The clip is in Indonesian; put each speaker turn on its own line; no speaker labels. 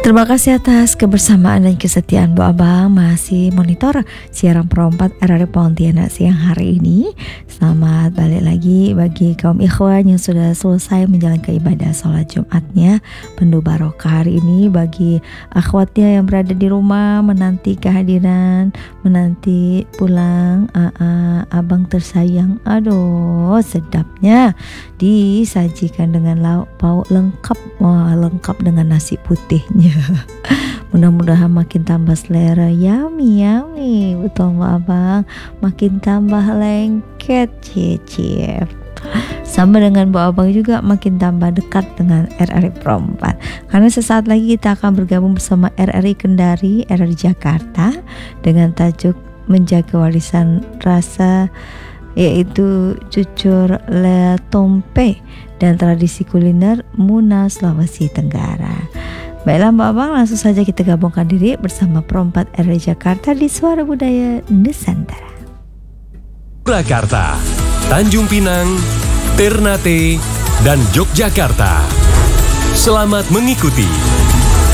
Terima kasih atas kebersamaan dan kesetiaan Bu Abang. Masih monitor siaran perempat RRI Pontianak siang hari ini. Selamat balik lagi bagi kaum ikhwan yang sudah selesai menjalankan ibadah sholat Jumatnya penuh barokah hari ini. Bagi akhwatnya yang berada di rumah menanti kehadiran, menanti pulang abang tersayang. Aduh sedapnya disajikan dengan lauk pauk lengkap. Wah, lengkap dengan nasi putihnya. Mudah-mudahan makin tambah selera. Yummy betul Mbak Abang. Makin tambah lengket. Cie. Sama dengan Bu Abang juga makin tambah dekat dengan RRI Pro 4. Karena sesaat lagi kita akan bergabung bersama RRI Kendari, RRI Jakarta dengan tajuk menjaga warisan rasa, yaitu cucur le tompe dan tradisi kuliner Muna Sulawesi Tenggara. Baiklah Mbak Abang, langsung saja kita gabungkan diri bersama Perempat RRI Jakarta di Suara Budaya Nusantara.
Surakarta, Tanjung Pinang, Ternate, dan Yogyakarta. Selamat mengikuti